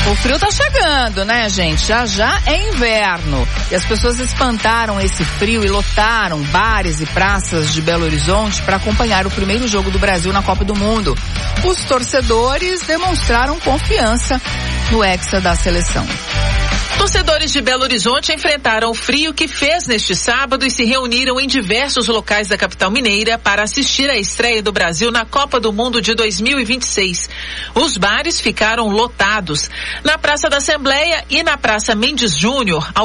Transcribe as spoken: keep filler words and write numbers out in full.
O frio tá chegando, né, gente? Já já é inverno. E as pessoas espantaram esse frio e lotaram bares e praças de Belo Horizonte para acompanhar o primeiro jogo do Brasil na Copa do Mundo. Os torcedores demonstraram confiança no hexa da seleção. Torcedores de Belo Horizonte enfrentaram o frio que fez neste sábado e se reuniram em diversos locais da capital mineira para assistir à estreia do Brasil na Copa do Mundo de dois mil e vinte e seis. Os bares ficaram lotados. Na Praça da Assembleia e na Praça Mendes Júnior,